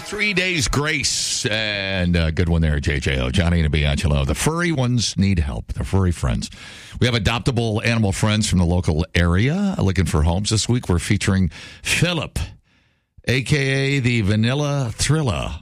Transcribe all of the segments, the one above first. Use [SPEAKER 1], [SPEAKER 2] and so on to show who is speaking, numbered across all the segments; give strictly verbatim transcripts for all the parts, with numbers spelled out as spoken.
[SPEAKER 1] Three days grace, and uh, good one there, J J O. Johnny and Bianchelo. The furry ones need help. The furry friends. We have adoptable animal friends from the local area looking for homes this week. We're featuring Philip, a k a the Vanilla Thrilla,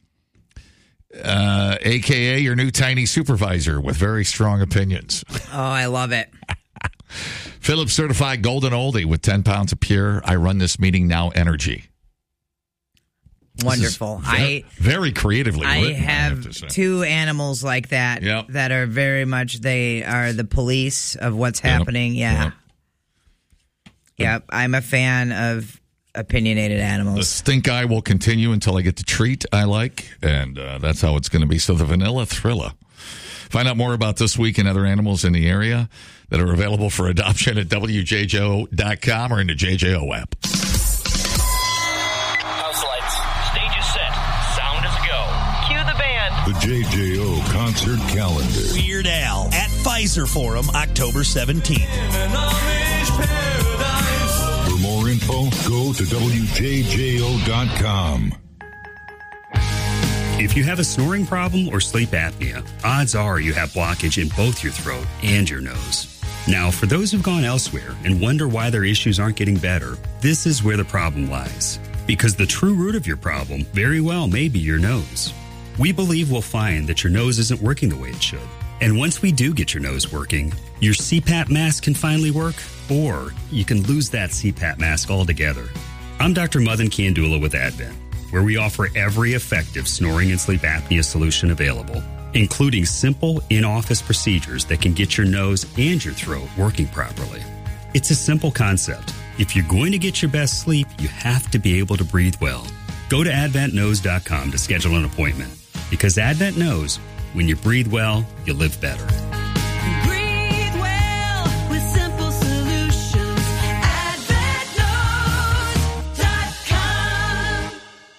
[SPEAKER 1] uh, a k a your new tiny supervisor with very strong opinions.
[SPEAKER 2] Oh, I love it.
[SPEAKER 1] Philip, certified golden oldie with ten pounds of pure I run this meeting now energy.
[SPEAKER 2] Wonderful.
[SPEAKER 1] Very,
[SPEAKER 2] I
[SPEAKER 1] very creatively
[SPEAKER 2] I
[SPEAKER 1] written,
[SPEAKER 2] have,
[SPEAKER 1] I have to
[SPEAKER 2] two animals like that
[SPEAKER 1] yep.
[SPEAKER 2] that are very much, they are the police of what's happening. Yep. Yeah. Yep. yep. I'm a fan of opinionated animals.
[SPEAKER 1] The stink eye will continue until I get the treat I like, and uh, that's how it's going to be. So the Vanilla Thrilla. Find out more about this week and other animals in the area that are available for adoption at W J J O dot com or in the J J O app.
[SPEAKER 3] The J J O concert calendar.
[SPEAKER 4] Weird Al at Pfizer Forum, October seventeenth.
[SPEAKER 3] For more info, go to W J J O dot com.
[SPEAKER 5] If you have a snoring problem or sleep apnea, odds are you have blockage in both your throat and your nose. Now, for those who've gone elsewhere and wonder why their issues aren't getting better, this is where the problem lies. Because the true root of your problem very well may be your nose. We believe we'll find that your nose isn't working the way it should. And once we do get your nose working, your C PAP mask can finally work, or you can lose that C PAP mask altogether. I'm Doctor Madan Kandula with Advent, where we offer every effective snoring and sleep apnea solution available, including simple in-office procedures that can get your nose and your throat working properly. It's a simple concept. If you're going to get your best sleep, you have to be able to breathe well. Go to advent nose dot com to schedule an appointment. Because Advent knows when you breathe well, you live better.
[SPEAKER 6] Breathe well with simple solutions. advent nose dot com.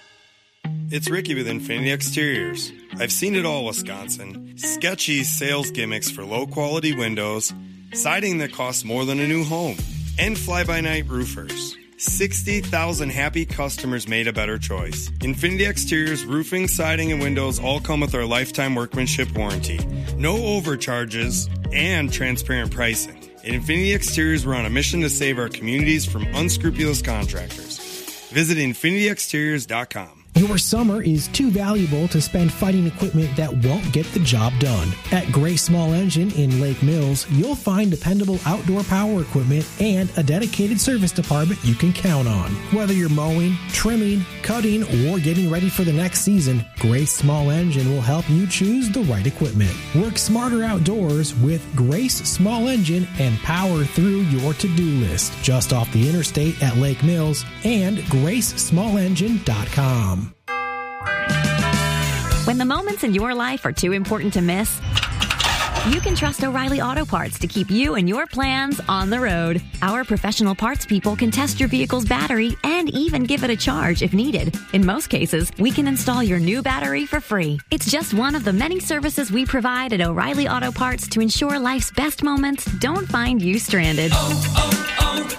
[SPEAKER 7] It's Ricky with Infinity Exteriors. I've seen it all, Wisconsin. Sketchy sales gimmicks for low-quality windows, siding that costs more than a new home, and fly-by-night roofers. sixty thousand happy customers made a better choice. Infinity Exteriors roofing, siding, and windows all come with our lifetime workmanship warranty. No overcharges and transparent pricing. At Infinity Exteriors, we're on a mission to save our communities from unscrupulous contractors. Visit infinity exteriors dot com.
[SPEAKER 8] Your summer is too valuable to spend fighting equipment that won't get the job done. At Gray Small Engine in Lake Mills, you'll find dependable outdoor power equipment and a dedicated service department you can count on. Whether you're mowing, trimming, cutting, or getting ready for the next season, Gray Small Engine will help you choose the right equipment. Work smarter outdoors with Grace Small Engine and power through your to-do list just off the interstate at Lake Mills and grace small engine dot com.
[SPEAKER 9] When the moments in your life are too important to miss, you can trust O'Reilly Auto Parts to keep you and your plans on the road. Our professional parts people can test your vehicle's battery and even give it a charge if needed. In most cases, we can install your new battery for free. It's just one of the many services we provide at O'Reilly Auto Parts to ensure life's best moments don't find you stranded.
[SPEAKER 6] Oh,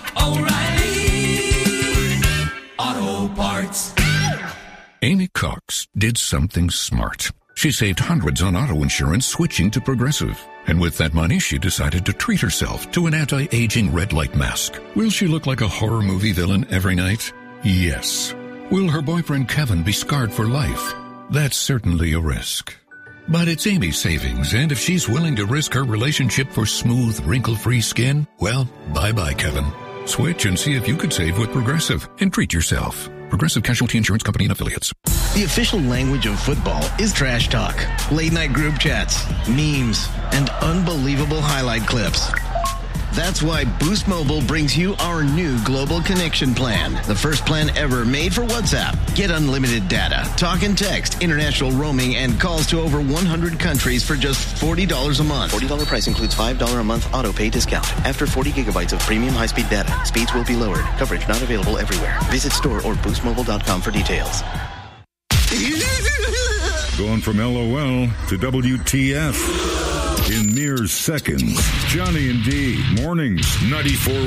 [SPEAKER 6] oh, oh, O'Reilly Auto Parts.
[SPEAKER 10] Amy Cox did something smart. She saved hundreds on auto insurance switching to Progressive. And with that money, she decided to treat herself to an anti-aging red light mask. Will she look like a horror movie villain every night? Yes. Will her boyfriend Kevin be scarred for life? That's certainly a risk. But it's Amy's savings, and if she's willing to risk her relationship for smooth, wrinkle-free skin, well, bye-bye, Kevin. Switch and see if you could save with Progressive and treat yourself. Progressive Casualty Insurance Company and Affiliates.
[SPEAKER 11] The official language of football is trash talk, late-night group chats, memes, and unbelievable highlight clips. That's why Boost Mobile brings you our new Global Connection Plan, the first plan ever made for WhatsApp. Get unlimited data, talk and text, international roaming, and calls to over one hundred countries for just forty dollars a month.
[SPEAKER 12] forty dollars price includes five dollars a month auto pay discount. After forty gigabytes of premium high-speed data, speeds will be lowered. Coverage not available everywhere. Visit store or boost mobile dot com for details.
[SPEAKER 3] Going from LOL to W T F in mere seconds. Johnny and D, mornings, ninety-four